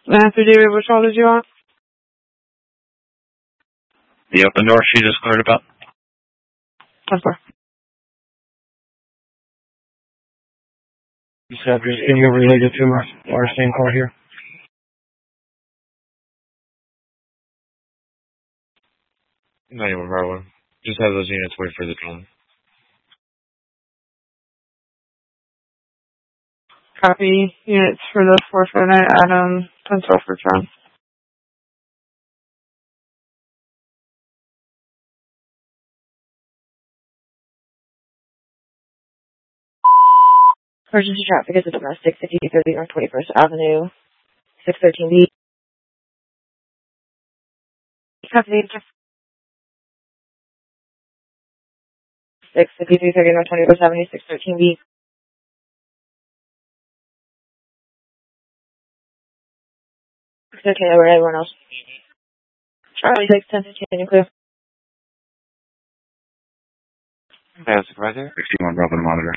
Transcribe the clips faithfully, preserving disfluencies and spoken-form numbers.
Master David, which all did you want? The open door she just cleared about. That's four. Just have your video related to our, our same car here. Not even Harlan. Just have those units wait for the drone. Copy. Units for the four four nine Adam, pencil for John. Emergency traffic is a domestic fifty thirty North twenty-first Avenue, six thirteen B. Copy. six fifty-three thirty North twenty-first Avenue, six thirteen B. It's okay over everyone else. Charlie six ten fifteen, you clear. Okay, supervisor. sixty-one Bravo to monitor.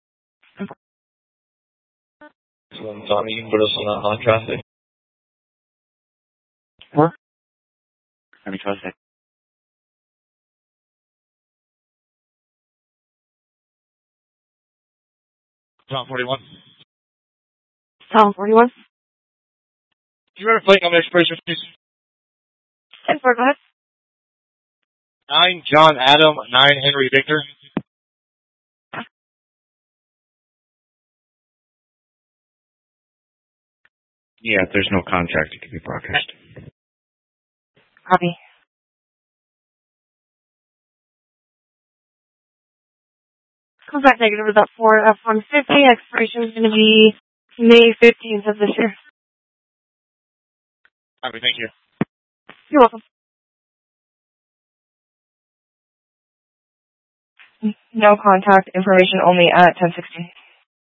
So, Tommy, you can put us on that non-traffic. What? Let me try to say. Tom forty-one. Tom forty-one. Do you remember plate on the expiration, please? ten four, go ahead. nine John Adam, nine Henry Victor. Yeah, if there's no contact, it can be broadcast. Copy. Comes back negative about four F one fifty. Expiration is going to be May fifteenth of this year. Copy, thank you. You're welcome. No contact information only at ten sixteen.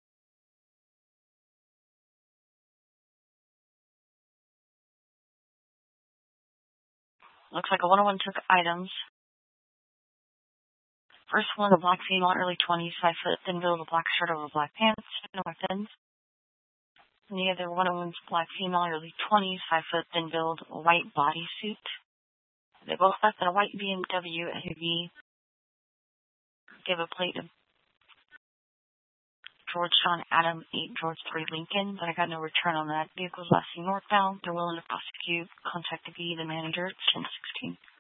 Looks like a one oh one took items. First one, a black female, early twenties, five foot, thin build, a black shirt over black pants, no weapons. And the other one oh one's black female, early twenties, five foot, thin build, white bodysuit. They both left in a white B M W S U V. Give a plate of George Sean Adam, eight George three Lincoln, but I got no return on that. Vehicle's last seen northbound. They're willing to prosecute. Contact to be the manager. It's ten sixteen.